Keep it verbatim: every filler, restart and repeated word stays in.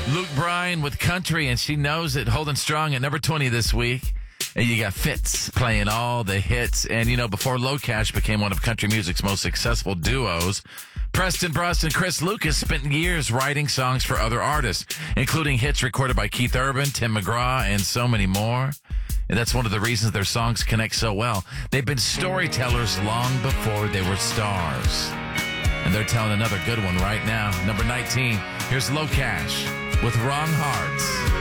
Luke Bryan with Country, and she knows it. Holding strong at number twenty this week. And you got Fitz playing all the hits. And, you know, before Low Cash became one of country music's most successful duos, Preston Brust and Chris Lucas spent years writing songs for other artists, including hits recorded by Keith Urban, Tim McGraw, and so many more. And that's one of the reasons their songs connect so well. They've been storytellers long before they were stars. And they're telling another good one right now. Number nineteen, here's Low Cash with Wrong Hearts.